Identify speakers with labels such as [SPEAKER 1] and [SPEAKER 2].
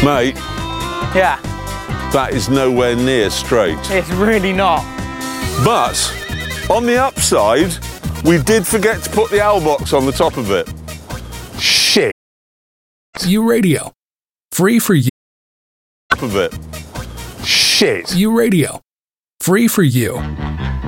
[SPEAKER 1] Mate,
[SPEAKER 2] Yeah,
[SPEAKER 1] that is nowhere near straight.
[SPEAKER 2] it's really not.
[SPEAKER 1] But on the upside, we did forget to put the owl box on the top of it. Shit.
[SPEAKER 3] U Radio. Free for you.
[SPEAKER 1] Top of it. Shit.
[SPEAKER 3] U Radio. Free for you.